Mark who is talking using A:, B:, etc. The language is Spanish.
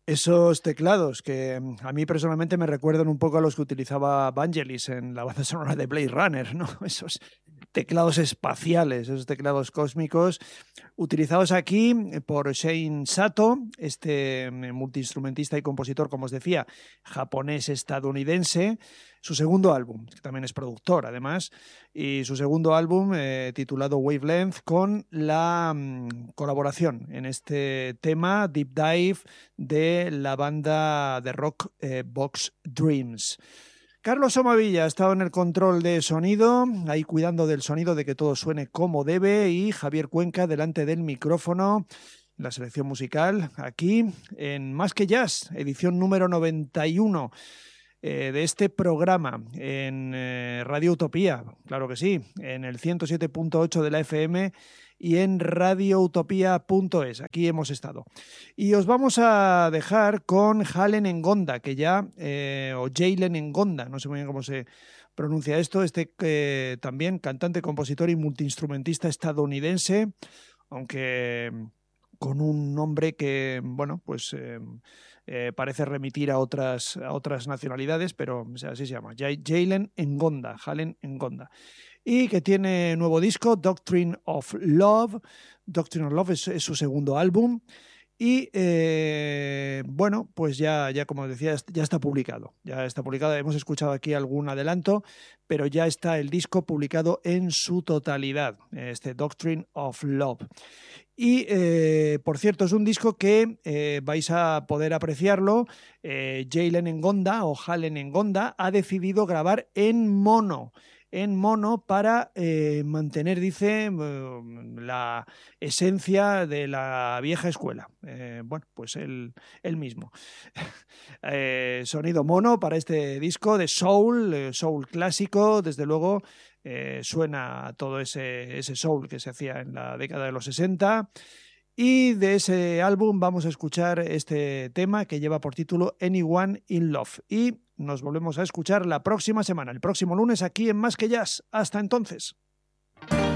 A: Esos teclados que a mí personalmente me recuerdan un poco a los que utilizaba Vangelis en la banda sonora de Blade Runner, ¿no? Esos teclados espaciales, esos teclados cósmicos, utilizados aquí por Shane Sato, este multiinstrumentista y compositor, como os decía, japonés-estadounidense. Su segundo álbum, que también es productor además, y su segundo álbum titulado Wavelength, con la colaboración en este tema, Deep Dive, de la banda de rock Box Dreams. Carlos Somavilla ha estado en el control de sonido, ahí cuidando del sonido, de que todo suene como debe, y Javier Cuenca delante del micrófono, la selección musical, aquí en Más que Jazz, edición número 91 de este programa en Radio Utopía, claro que sí, en el 107.8 de la FM y en radioutopía.es. Aquí hemos estado. Y os vamos a dejar con Halen Engonda, que ya, o Jalen Engonda, no sé muy bien cómo se pronuncia esto, también cantante, compositor y multiinstrumentista estadounidense, aunque con un nombre que, bueno, pues parece remitir a otras nacionalidades, pero o sea, así se llama, Jalen Engonda, Halen Engonda. Y que tiene nuevo disco, Doctrine of Love. Doctrine of Love es su segundo álbum. Y bueno, pues ya como decía, ya está publicado. Ya está publicado. Hemos escuchado aquí algún adelanto, pero ya está el disco publicado en su totalidad, este Doctrine of Love. Y, por cierto, es un disco que vais a poder apreciarlo. Jalen Engonda o Halen Engonda ha decidido grabar en mono para mantener, dice, la esencia de la vieja escuela. Bueno, pues él mismo. Sonido mono para este disco de soul, soul clásico, desde luego. Suena todo ese soul que se hacía en la década de los 60. Y de ese álbum vamos a escuchar este tema que lleva por título Anyone in Love. Y nos volvemos a escuchar la próxima semana, el próximo lunes, aquí en Más que Jazz. Hasta entonces.